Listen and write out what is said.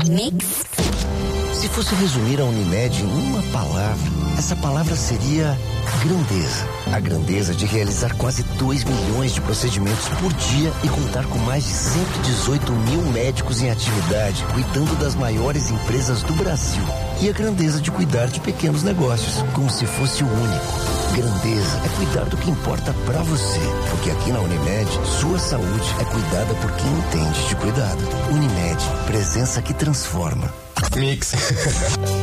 Mix. Se fosse resumir a Unimed em uma palavra, essa palavra seria grandeza. A grandeza de realizar quase 2 milhões de procedimentos por dia e contar com mais de 118 mil médicos em atividade, cuidando das maiores empresas do Brasil. E a grandeza de cuidar de pequenos negócios, como se fosse o único. Grandeza é cuidar do que importa pra você, porque aqui na Unimed, sua saúde é cuidada por quem entende de cuidado. Unimed, presença que transforma. Mix.